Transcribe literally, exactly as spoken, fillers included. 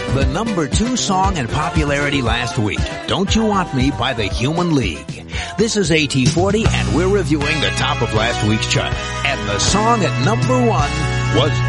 The number two song in popularity last week, Don't You Want Me by the Human League. This is A T forty and we're reviewing the top of last week's chart. And the song at number one was